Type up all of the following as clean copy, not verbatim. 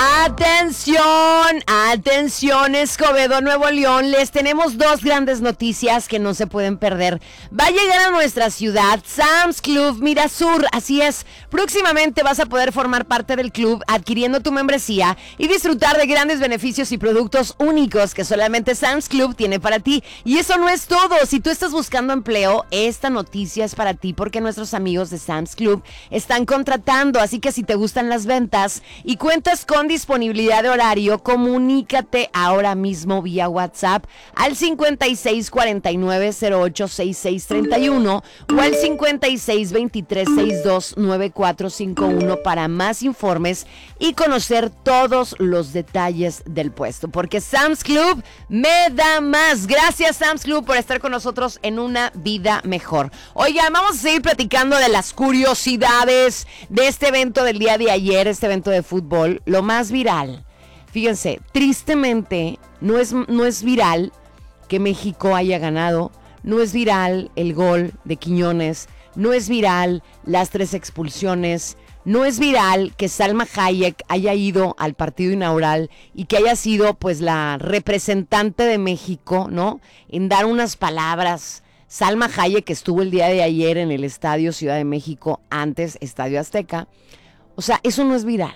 Atención, atención Escobedo, Nuevo León, les tenemos dos grandes noticias que no se pueden perder. Va a llegar a nuestra ciudad Sam's Club Mirasur, así es. Próximamente vas a poder formar parte del club adquiriendo tu membresía y disfrutar de grandes beneficios y productos únicos que solamente Sam's Club tiene para ti. Y eso no es todo, si tú estás buscando empleo, esta noticia es para ti porque nuestros amigos de Sam's Club están contratando, así que si te gustan las ventas y cuentas con disponibilidad de horario, comunícate ahora mismo vía WhatsApp al 5649086631 o al 5623629451 para más informes y conocer todos los detalles del puesto, porque Sam's Club me da más. Gracias Sam's Club por estar con nosotros en una vida mejor. Oigan, vamos a seguir platicando de las curiosidades de este evento del día de ayer, este evento de fútbol, lo más viral. Fíjense, tristemente no es viral que México haya ganado, no es viral el gol de Quiñones, no es viral las 3 expulsiones, no es viral que Salma Hayek haya ido al partido inaugural y que haya sido pues la representante de México, ¿no? En dar unas palabras. Salma Hayek estuvo el día de ayer en el Estadio Ciudad de México, antes Estadio Azteca. O sea, eso no es viral.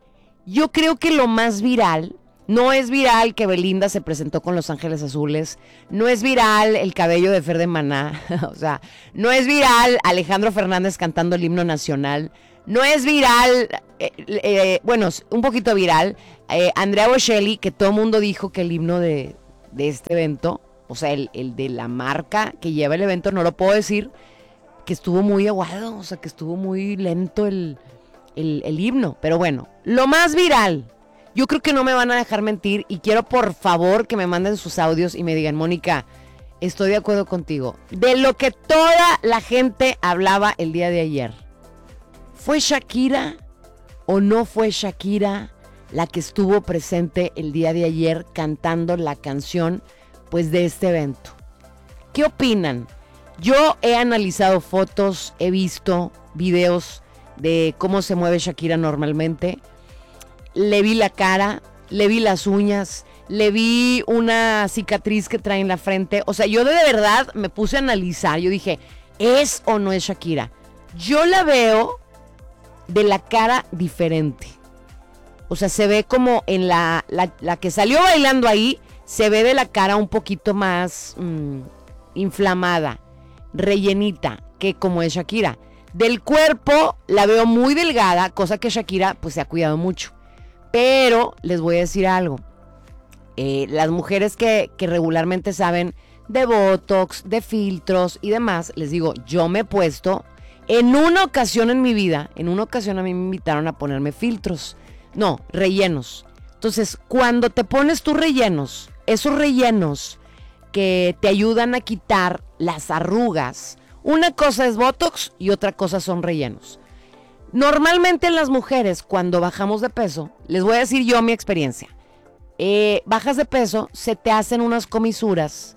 Yo creo que lo más viral, no es viral que Belinda se presentó con Los Ángeles Azules, no es viral el cabello de Fer de Maná, o sea, no es viral Alejandro Fernández cantando el himno nacional, no es viral, bueno, un poquito viral, Andrea Bocelli, que todo el mundo dijo que el himno de este evento, o sea, el de la marca que lleva el evento, no lo puedo decir, que estuvo muy aguado, o sea, que estuvo muy lento el himno, pero bueno, lo más viral, yo creo que no me van a dejar mentir y quiero por favor que me manden sus audios y me digan, Mónica, estoy de acuerdo contigo, de lo que toda la gente hablaba el día de ayer, ¿fue Shakira o no fue Shakira la que estuvo presente el día de ayer cantando la canción pues de este evento? ¿Qué opinan? Yo he analizado fotos, he visto videos de cómo se mueve Shakira normalmente. Le vi la cara, le vi las uñas, le vi una cicatriz que trae en la frente. O sea, yo de verdad me puse a analizar. Yo dije, ¿es o no es Shakira? Yo la veo de la cara diferente. O sea, se ve como en la que salió bailando ahí, se ve de la cara un poquito más inflamada, rellenita, que como es Shakira. Del cuerpo la veo muy delgada, cosa que Shakira pues se ha cuidado mucho. Pero les voy a decir algo. Las mujeres que regularmente saben de Botox, de filtros y demás, les digo, yo me he puesto, en una ocasión en mi vida, a mí me invitaron a ponerme filtros. No, rellenos. Entonces, cuando te pones tus rellenos, esos rellenos que te ayudan a quitar las arrugas, una cosa es Botox y otra cosa son rellenos. Normalmente las mujeres, cuando bajamos de peso, les voy a decir yo mi experiencia, bajas de peso, se te hacen unas comisuras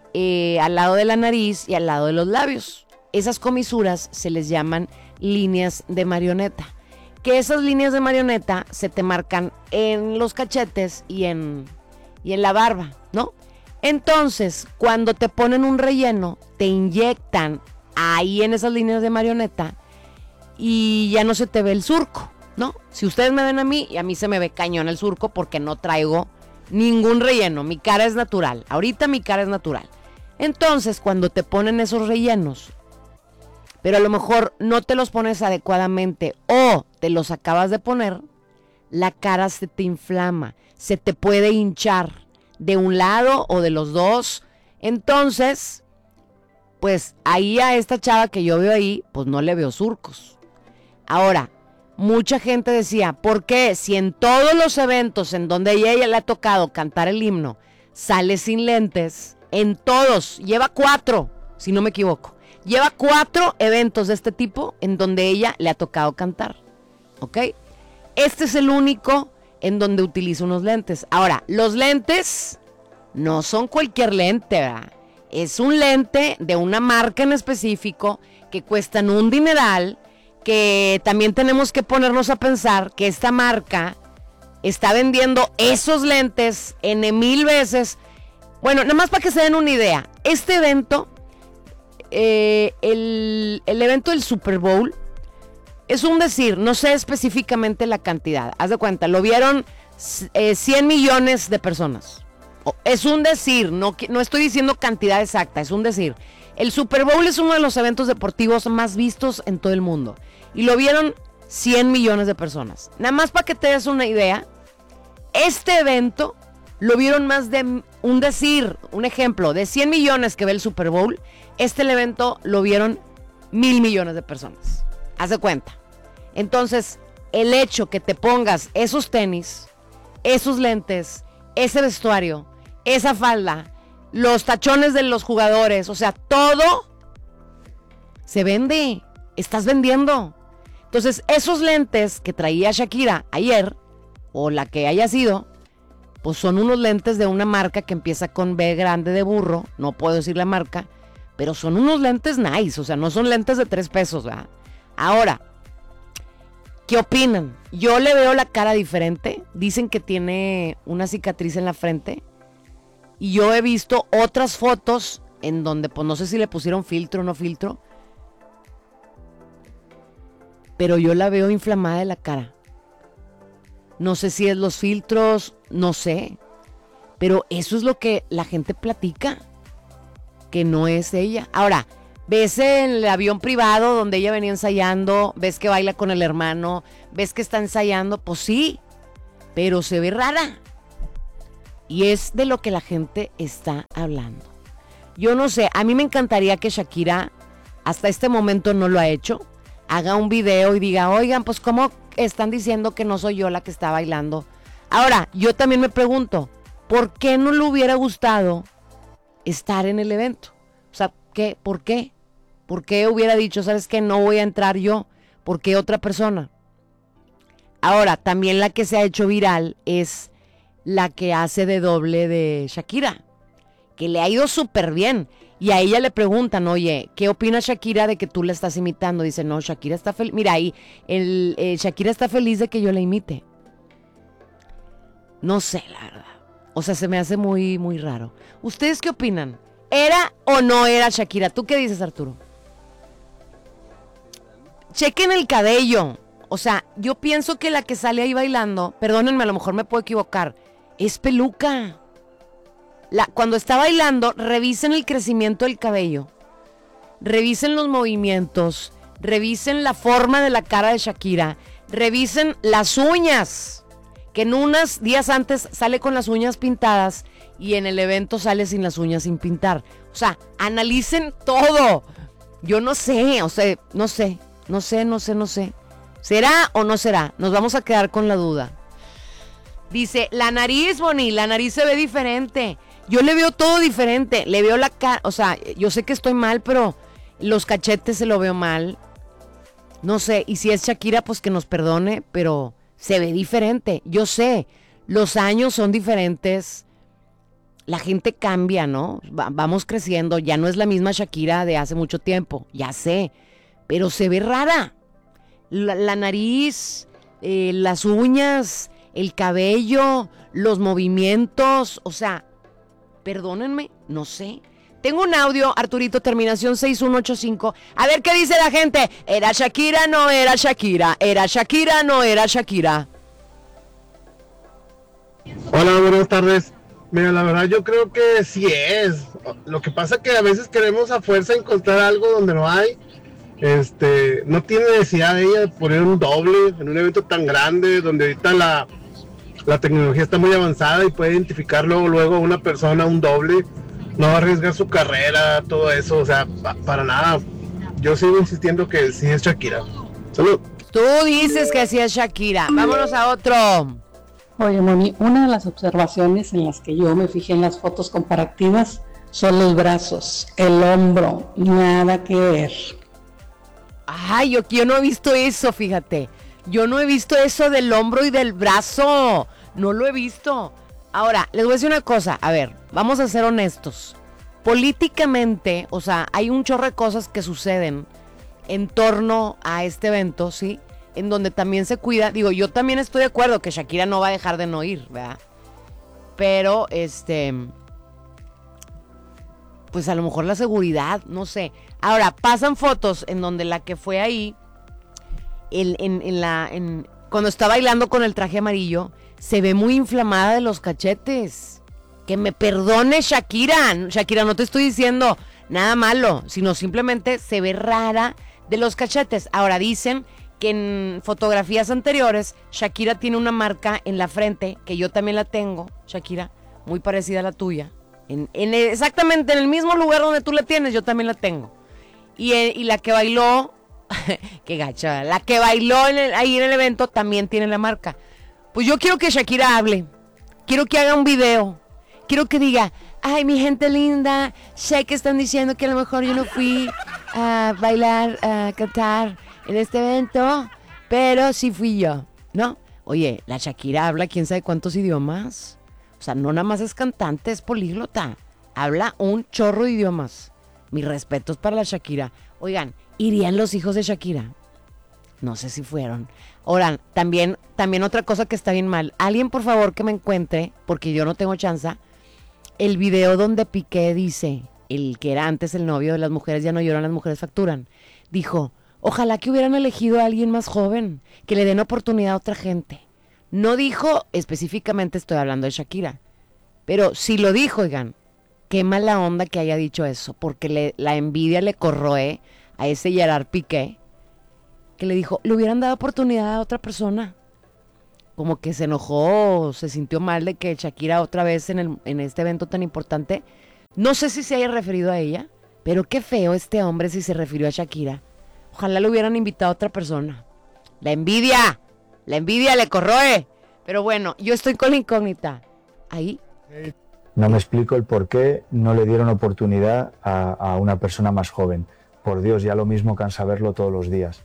al lado de la nariz y al lado de los labios. Esas comisuras se les llaman líneas de marioneta. Que esas líneas de marioneta se te marcan en los cachetes y en la barba, ¿no? Entonces, cuando te ponen un relleno, te inyectan ahí en esas líneas de marioneta y ya no se te ve el surco, ¿no? Si ustedes me ven a mí se me ve cañón el surco porque no traigo ningún relleno. Mi cara es natural. Ahorita mi cara es natural. Entonces, cuando te ponen esos rellenos, pero a lo mejor no te los pones adecuadamente o te los acabas de poner, la cara se te inflama, se te puede hinchar de un lado o de los dos. Entonces, pues ahí a esta chava que yo veo ahí, pues no le veo surcos. Ahora, mucha gente decía, ¿por qué? Si en todos los eventos en donde ella le ha tocado cantar el himno, sale sin lentes, en todos, lleva 4, si no me equivoco. Lleva 4 eventos de este tipo en donde ella le ha tocado cantar, ¿ok? Este es el único en donde utiliza unos lentes. Ahora, los lentes no son cualquier lente, ¿verdad? Es un lente de una marca en específico que cuestan un dineral, que también tenemos que ponernos a pensar que esta marca está vendiendo esos lentes N 1000 veces. Bueno, nada más para que se den una idea. Este evento, el evento del Super Bowl, es un decir, no sé específicamente la cantidad. Haz de cuenta, lo vieron 100 millones de personas. Es un decir, no estoy diciendo cantidad exacta, es un decir. El Super Bowl es uno de los eventos deportivos más vistos en todo el mundo. Y lo vieron 100 millones de personas. Nada más para que te des una idea, este evento lo vieron más de, un decir, un ejemplo, de 100 millones que ve el Super Bowl, este evento lo vieron 1,000 millones de personas. Haz de cuenta. Entonces, el hecho que te pongas esos tenis, esos lentes, ese vestuario, esa falda, los tachones de los jugadores, o sea, todo se vende. Estás vendiendo. Entonces, esos lentes que traía Shakira ayer, o la que haya sido, pues son unos lentes de una marca que empieza con B grande de burro, no puedo decir la marca, pero son unos lentes nice, o sea, no son lentes de 3 pesos, ¿verdad? Ahora, ¿qué opinan? Yo le veo la cara diferente, dicen que tiene una cicatriz en la frente, y yo he visto otras fotos en donde, pues no sé si le pusieron filtro o no filtro, pero yo la veo inflamada de la cara. No sé si es los filtros, no sé. Pero eso es lo que la gente platica, que no es ella. Ahora, ves en el avión privado donde ella venía ensayando, ves que baila con el hermano, ves que está ensayando, pues sí, pero se ve rara. Y es de lo que la gente está hablando. Yo no sé, a mí me encantaría que Shakira, hasta este momento no lo ha hecho, haga un video y diga, oigan, pues cómo están diciendo que no soy yo la que está bailando. Ahora, yo también me pregunto, ¿por qué no le hubiera gustado estar en el evento? O sea, ¿qué? ¿Por qué? ¿Por qué hubiera dicho, sabes qué, no voy a entrar yo? ¿Por qué otra persona? Ahora, también la que se ha hecho viral es la que hace de doble de Shakira, que le ha ido súper bien. Y a ella le preguntan, oye, ¿qué opina Shakira de que tú la estás imitando? Dice, no, Shakira está feliz. Mira ahí, Shakira está feliz de que yo la imite. No sé, la verdad. O sea, se me hace muy, muy raro. ¿Ustedes qué opinan? ¿Era o no era Shakira? ¿Tú qué dices, Arturo? Chequen el cabello. O sea, yo pienso que la que sale ahí bailando, perdónenme, a lo mejor me puedo equivocar, es peluca. Cuando está bailando, revisen el crecimiento del cabello, revisen los movimientos, revisen la forma de la cara de Shakira, revisen las uñas, que en unos días antes sale con las uñas pintadas y en el evento sale sin las uñas sin pintar. O sea, analicen todo. Yo no sé, o sea, no sé. ¿Será o no será? Nos vamos a quedar con la duda. Dice, la nariz, Bonnie, la nariz se ve diferente. Yo le veo todo diferente, le veo la cara, o sea, yo sé que estoy mal, pero los cachetes se lo veo mal. No sé, y si es Shakira, pues que nos perdone, pero se ve diferente. Yo sé, los años son diferentes, la gente cambia, ¿no? Vamos creciendo, ya no es la misma Shakira de hace mucho tiempo, ya sé, pero se ve rara. La nariz, las uñas, el cabello, los movimientos, o sea, perdónenme, no sé. Tengo un audio, Arturito, terminación 6185. A ver qué dice la gente. ¿Era Shakira? ¿No era Shakira? ¿Era Shakira? ¿No era Shakira? Hola, buenas tardes. Mira, la verdad yo creo que sí es. Lo que pasa es que a veces queremos a fuerza encontrar algo donde no hay. No tiene necesidad de ella de poner un doble en un evento tan grande donde ahorita la tecnología está muy avanzada y puede identificar luego a una persona, un doble, no va a arriesgar su carrera, todo eso, o sea, para nada. Yo sigo insistiendo que sí es Shakira. Salud. Tú dices que sí es Shakira. Vámonos a otro. Oye, Moni, una de las observaciones en las que yo me fijé en las fotos comparativas son los brazos, el hombro, nada que ver. Ay, yo no he visto eso, fíjate. Yo no he visto eso del hombro y del brazo. No lo he visto. Ahora, les voy a decir una cosa. A ver, vamos a ser honestos. Políticamente, o sea, hay un chorro de cosas que suceden en torno a este evento, ¿sí? en donde también se cuida. Digo, yo también estoy de acuerdo que Shakira no va a dejar de no ir, ¿verdad? Pero, pues a lo mejor la seguridad, no sé. Ahora, pasan fotos en donde la que fue ahí, cuando está bailando con el traje amarillo, se ve muy inflamada de los cachetes. Que me perdone Shakira. Shakira, no te estoy diciendo nada malo, sino simplemente se ve rara de los cachetes. Ahora dicen que en fotografías anteriores Shakira tiene una marca en la frente, que yo también la tengo, Shakira, muy parecida a la tuya. Exactamente en el mismo lugar donde tú la tienes, yo también la tengo. Y la que bailó, qué gacha, la que bailó ahí en el evento también tiene la marca. Pues yo quiero que Shakira hable, quiero que haga un video, quiero que diga, ay, mi gente linda, sé que están diciendo que a lo mejor yo no fui a bailar, a cantar en este evento, pero sí fui yo, ¿no? Oye, la Shakira habla quién sabe cuántos idiomas. O sea, no nada más es cantante, es políglota. Habla un chorro de idiomas. Mis respetos para la Shakira. Oigan, ¿irían los hijos de Shakira? No sé si fueron. Ahora, también otra cosa que está bien mal. Alguien, por favor, que me encuentre, porque yo no tengo chance, el video donde Piqué dice, el que era antes el novio de las mujeres ya no lloran, las mujeres facturan. Dijo, ojalá que hubieran elegido a alguien más joven, que le den oportunidad a otra gente. No dijo específicamente, estoy hablando de Shakira, pero sí lo dijo, oigan, qué mala onda que haya dicho eso, porque la envidia le corroe a ese Gerard Piqué, que le dijo, le hubieran dado oportunidad a otra persona. Como que se enojó, se sintió mal de que Shakira otra vez en este evento tan importante, no sé si se haya referido a ella, pero qué feo este hombre si se refirió a Shakira. Ojalá le hubieran invitado a otra persona. La envidia le corroe. Pero bueno, yo estoy con la incógnita. Ahí. No me explico el por qué no le dieron oportunidad a una persona más joven. Por Dios, ya lo mismo cansa verlo todos los días.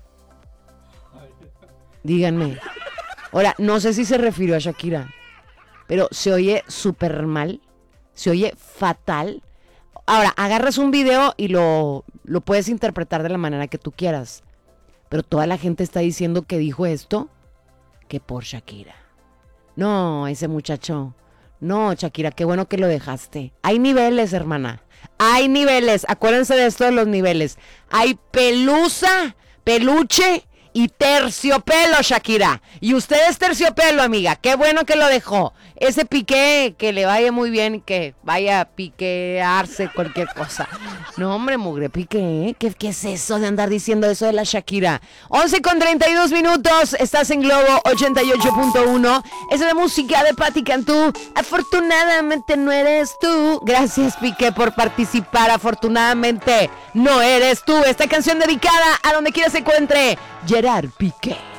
Díganme. Ahora, no sé si se refirió a Shakira, pero se oye súper mal, se oye fatal. Ahora, agarras un video y lo puedes interpretar de la manera que tú quieras, pero toda la gente está diciendo que dijo esto, que por Shakira. No, ese muchacho. No, Shakira, qué bueno que lo dejaste. Hay niveles, hermana. Hay niveles. Acuérdense de esto de los niveles. Hay pelusa, peluche y terciopelo, Shakira. Y usted es terciopelo, amiga. Qué bueno que lo dejó. Ese Piqué, que le vaya muy bien y que vaya a piquearse cualquier cosa. No, hombre, mugre Piqué. ¿Qué es eso de andar diciendo eso de la Shakira? 11:32. Estás en Globo 88.1. Es la música de Patti Cantú. Afortunadamente no eres tú. Gracias, Piqué, por participar. Afortunadamente no eres tú. Esta canción dedicada a donde quiera se encuentre Gerard Piqué.